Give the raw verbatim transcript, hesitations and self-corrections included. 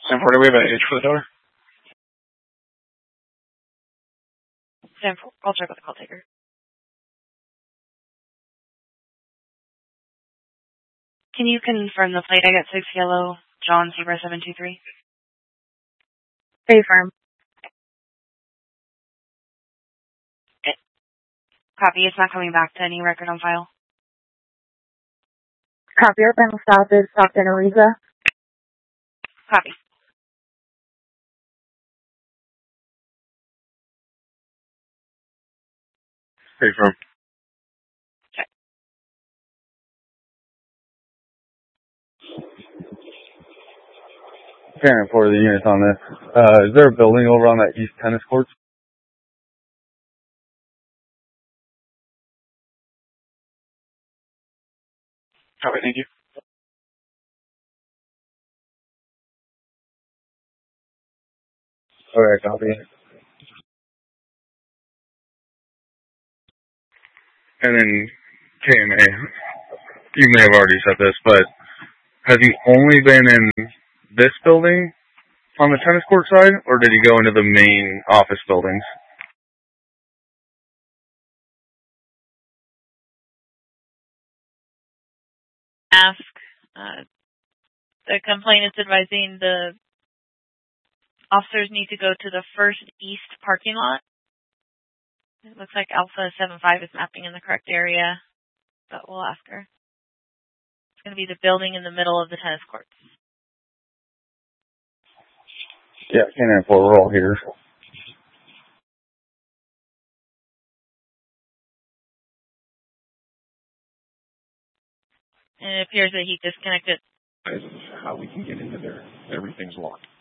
ten four, do we have an age for the door? ten four, I'll check with the call taker. Can you confirm the plate? I got six yellow, John Zebra seven two three. Confirm. Okay. Copy. It's not coming back to any record on file. Copy. Our final stop is Stockton, Ariza. Copy. Confirm. Okay. Parent for the units on this. Uh, is there a building over on that east tennis courts? Copy, thank you. Okay, copy. And then K M A, you may have already said this, but has he only been in this building on the tennis court side, or did he go into the main office buildings? Ask. Uh, the complainant's advising the officers need to go to the first east parking lot. It looks like Alpha seven five is mapping in the correct area, but we'll ask her. It's going to be the building in the middle of the tennis courts. Yeah, Canine four, we're all here. And it appears that he disconnected. This is how we can get into there. Everything's locked.